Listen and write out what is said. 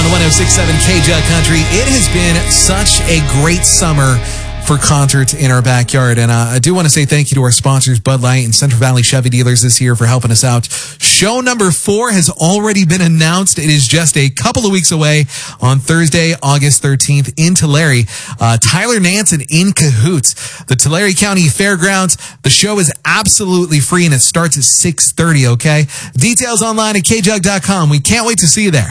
on 106.7 KJUG Country. It has been such a great summer for concerts in our backyard. And I do want to say thank you to our sponsors, Bud Light and Central Valley Chevy Dealers this year for helping us out. Show number 4 has already been announced. It is just a couple of weeks away on Thursday, August 13th in Tulare. Tyler Nansen in cahoots. The Tulare County Fairgrounds. The show is absolutely free and it starts at 6:30, okay? Details online at kjug.com. We can't wait to see you there.